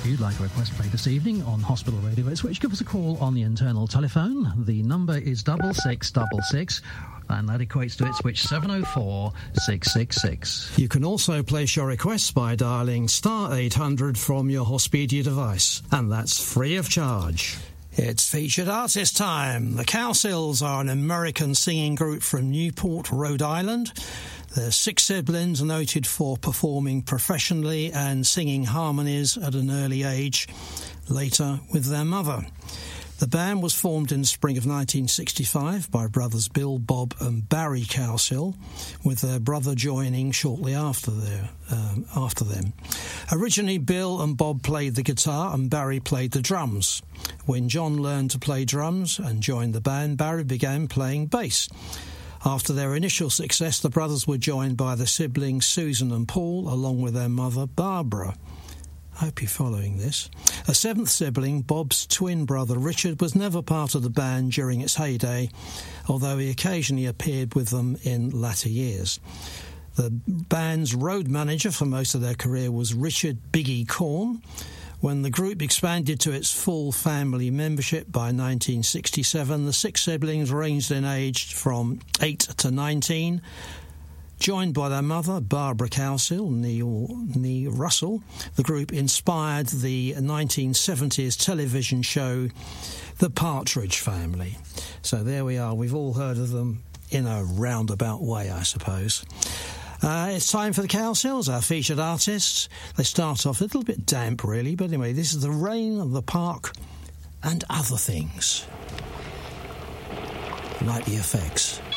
you'd like a request played this evening on Hospital Radio Ipswich, give us a call on the internal telephone. The number is 6666, and that equates to Ipswich 704 666. You can also place your requests by dialling star 800 from your Hospedia device, and that's free of charge. It's featured artist time. The Cowsills are an American singing group from Newport, Rhode Island. They're 6 siblings, noted for performing professionally and singing harmonies at an early age, later with their mother. The band was formed in the spring of 1965 by brothers Bill, Bob and Barry Cowsill, with their brother joining shortly after them. Originally, Bill and Bob played the guitar and Barry played the drums. When John learned to play drums and joined the band, Barry began playing bass. After their initial success, the brothers were joined by the siblings Susan and Paul, along with their mother Barbara. I hope you're following this. A 7th sibling, Bob's twin brother Richard, was never part of the band during its heyday, although he occasionally appeared with them in latter years. The band's road manager for most of their career was Richard Biggie Korn. When the group expanded to its full family membership by 1967, the 6 siblings ranged in age from 8 to 19. Joined by their mother, Barbara Cowsill, nee Russell, the group inspired the 1970s television show The Partridge Family. So there we are. We've all heard of them in a roundabout way, I suppose. It's time for the Cowsills, our featured artists. They start off a little bit damp, really, but anyway, this is The Rain of the Park and Other Things. Like the effects.